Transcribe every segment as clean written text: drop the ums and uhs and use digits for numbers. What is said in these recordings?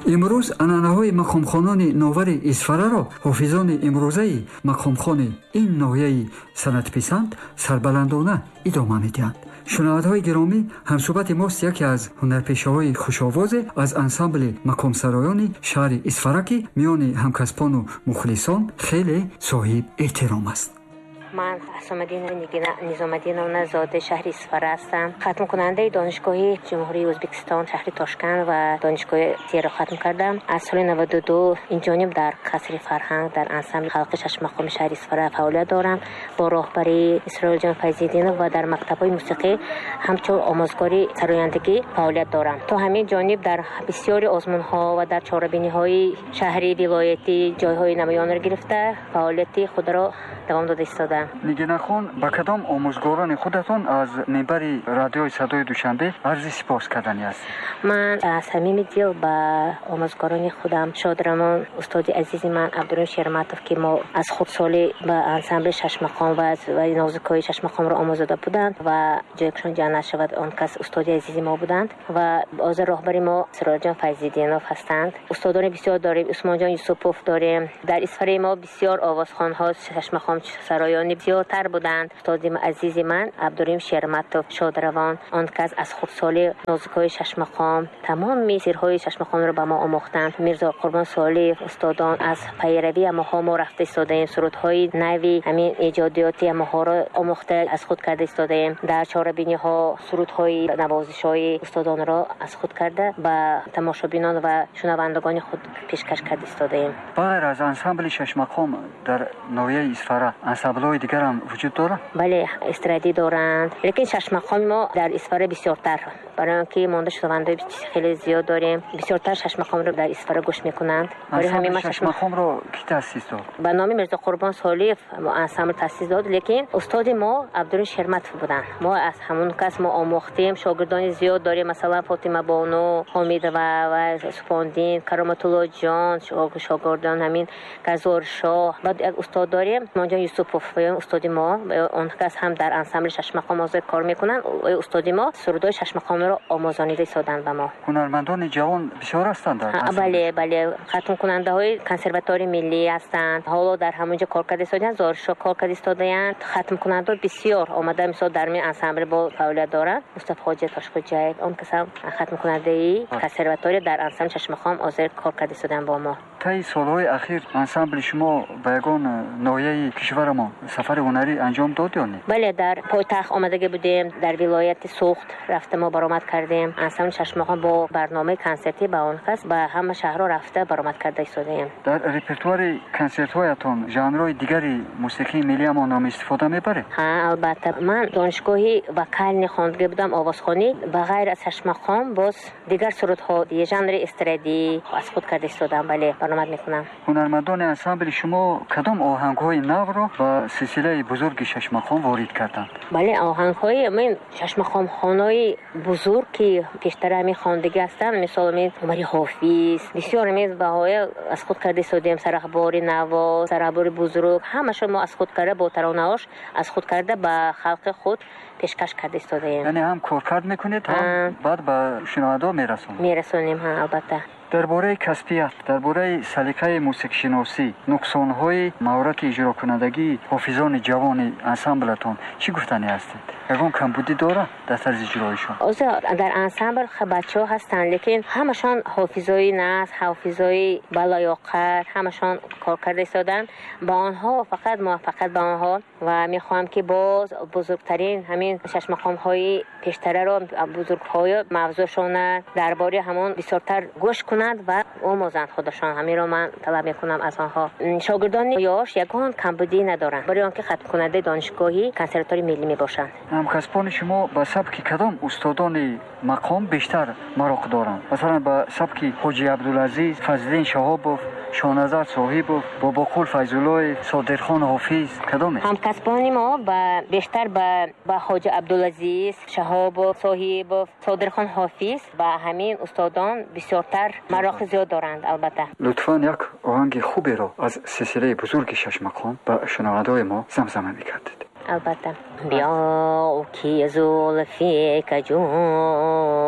امروز انعنه‌های مقامخوانان نوور اسفراро حافظان امروزه مقامخوان این ناحیه سنت‌پسند سربلندانه ادامه می‌دهند. شنونده‌های گرامی، همصحبت ماست یکی از هنرپیشه‌های خوش‌آواز از انسامبل مقامسرایان شهر اسفرا که میان همکسبان و مخلصان خیلی صاحب احترام است. من حسامدین نظام‌الدین زاده شهر اسفرا هستم. ختم کننده دانشگاه جمهوری ازبکستان شهر تاشکند و دانشگاه تیر ختم کردم. از سال 92 این جانب در قصر فرهنگ در انسامبل خلق شش مقام شهر اسفرا فعالیت دارم با راهبری اسرائیل جان فیض‌الدین و در مکتب‌های موسیقی همچون آموزگاری سرایندگی فعالیت دارم. تا همین جانب در بسیاری آزمون‌ها و در چهاربینی‌های شهری ولایتی جای‌های نمایان را گرفته فعالیت خود را دوام داده ایستادم. نگینا خان با کدام آموزگاران خودتان از منبر رادیوی صدای دوشنبه عرض سپاس کردنی است؟ من از صمیم دل با آموزگاران خودم شادرمان استاد عزیز من عبدالرحیم شرمتوف که ما از خردسالی با انسامبل شش مقام و نازک‌های شش مقام را آموزیده بودند و جایشان جان نشود آن کس استاد عزیز ما بودند و از راهبر ما اسرائیل جان فیض‌الدین‌اف هستند. استادان بسیار داریم، عثمان جان یوسفوف داریم. در اسفر ما بسیار آوازخوان‌ها شش مقام سرایان بسیارتر بودند. استاد عزیز من عبدالرحیم شرمتوف شادروان آن کس از خردسالی نازک‌های شش مقام تمام میسرهای شش مقام را به ما آموختند. میرزا قربان صالح استادان از پیروی ما رفته ایستادیم. سرودهای نوی همین ایجادیاتی ما را آموخته از خود کرده ایستادیم. در چهاربینی‌ها سرودهای نوازش‌های استادان را از خود کرده و تماشابینان و شنوندگان خود پیشکش کرده ایستادیم. بغیر از انسامبل شش مقام در ناحیه اسفرا انسامبل‌های دیگر هم وجود دارند؟ بله، استرادی دارند، لیکن شش مقام ما در اسفرا بسیارتر برای اینکه مانده شنونده خیلی زیاد داریم. بسیارتر شش مقام رو در اسفرا گوش میکنند. برای همین ما شش مقام رو کی تأسیس داد؟ به نام میرزا قربان صالح انسامبل تأسیس داد، لیکن استاد ما عبدالرحیم شرمتوف بودند. ما از همون کس ما آموختیم. شاگردان زیاد داریم، مثلا فاطمه بانو، حمید و سپاندین، کرامت الله جان، شاگردان همین گزار شاه. بعد یک استاد داریم مانجان یوسفوف، استاد ما اون کس هم در انسامبل شش مقام حاضر کار میکنن. استاد ما سرودای شش مقام را آموزانیده ایستادند به ما. هنرمندان جوان بسیار هستند. بله، ختم کننده های کنسرواتوری ملی هستند. حالا در همونجا کار کرده ایستادند. زارشا کار کرده ایستادند. ختم کننده بسیار آمده مثلا در می انسامبل با فعالیت دارند. مصطفی حاجی تاشخوجی اون کس هم ختم کننده کنسرواتوری در انسامبل شش مقام حاضر کار کرده ایستادند با ما. طی سالهای اخیر انسامبل شما به یگان ناحیه کشور ما سفر هنری انجام داد یا نه؟ بله، در پایتخت آمده بودیم، در ولایت سوخت رفته ما برآمد کردیم. انسامبل شش مقام با برنامه کنسرتی با اون کس به همه شهرها رفته برآمد کرده ایستادیم. در رپرتوار کنسرت‌هایتان ژانرهای دیگری موسیقی ملی ما نام استفاده میبره؟ ها، البته من دانشگاهی وکال خواندگی بودم آوازخوانی. بغیر از شش مقام باز دیگر سرودها دیگه ژانر استرادی از خود کرده ایستادم. بله، برآمد میکنم. هنرمندان انسامبل شما کدام آهنگ‌های نو را با سلسله بزرگ شش مقام وارد کردند؟ بله، آهنگ‌های من شش مقام خوانای بزرگ که پیشتر همین خواندگی هستند، مثلا عمر حافظ بسیار میز بهای از خود کرده ایستادیم. سرخبار نواز، سرخبار بزرگ، همش ما از خود کرده با ترانه‌اش از خود کرده به خلق خود پیشکش کرده ایستادیم. یعنی هم کارکرد میکنید هم بعد به شنونده میرسونیم. ها، البته. درباره کسبیت، درباره سلیقه موسیقی شناسی، نقصان‌های مهارت اجرا کنندگی حافظان جوان انسامبلتون چی گفتنی هستید؟ یگان کمبودی داره در طرز اجرایشون؟ در انسامبل بچه‌ها هستن، لیکن همشان حافظای ناز، حافظای بالایاقت، همشان کار کرده ایستادن. با آنها فقط موفقیت با آنها و میخوام که باز بزرگترین همین شش مقام‌های پیشتر را بزرگ‌های موضوعشون درباره همون بسیارتر گوش کنند و آموزند خودشان. همین را من طلب میکنم از آنها. شاگردان یاش یگان کمبودی ندارند، برای آنکه ختم کننده دانشگاهی کنسرواتوری ملی میباشند. همکسبان شما با سبک کدام استادان مقام بیشتر مراق دارند؟ مثلا با سبک حاجی عبدالعزیز، فضلین شهابوف، شاهنظر صاحبوف، باباقول فیض‌الله، صادرخان حافظ، کدام؟ همکسبان ما بیشتر با حاجی عبدالعزیز، شهابوف، صاحبوف، صادرخان حافظ و همین استادان بسیارتر مراق زیاد دارند. البته لطفاً یک آهنگ خوبی را از سلسله بزرگ شش مقام با شنونده‌های ما زمزمه می‌کردید. البته. بیا که زلفی کجون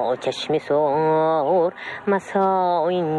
چشم سور مسا